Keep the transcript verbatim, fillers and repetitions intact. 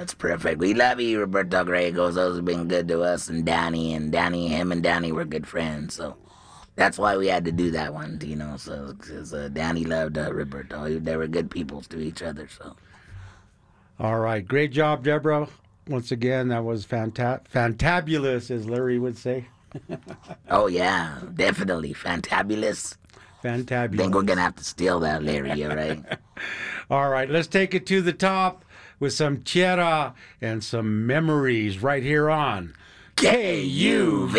That's perfect. We love you, Roberto Griegos. Those have been good to us, and Danny, and Danny, him and Danny were good friends, so that's why we had to do that one, you know. So, because uh, Danny loved uh, Roberto, they were good peoples to each other. So, all right, great job, Deborah. Once again, that was fanta- fantabulous, as Larry would say. Oh yeah, definitely fantabulous. Fantabulous. I think we're gonna have to steal that, Larry. All right. All right, let's take it to the top with some Tierra and some memories right here on K U V.